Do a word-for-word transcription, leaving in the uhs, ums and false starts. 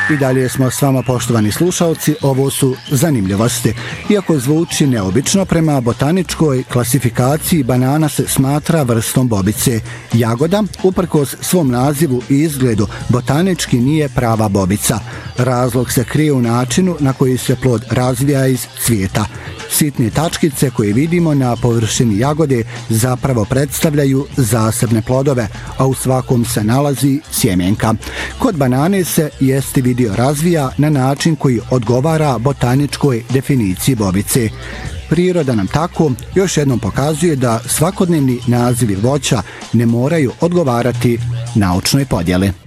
I dalje smo s vama, poštovani slušalci, ovo su zanimljivosti. Iako zvuči neobično, prema botaničkoj klasifikaciji banana se smatra vrstom bobice. Jagoda, uprkos svom nazivu i izgledu, botanički nije prava bobica. Razlog se krije u načinu na koji se plod razvija iz cvijeta. Sitne tačkice koje vidimo na površini jagode zapravo predstavljaju zasebne plodove, a u svakom se nalazi sjemenka. Kod banane se jesti vidio razvija na način koji odgovara botaničkoj definiciji bobice. Priroda nam tako još jednom pokazuje da svakodnevni nazivi voća ne moraju odgovarati naučnoj podjeli.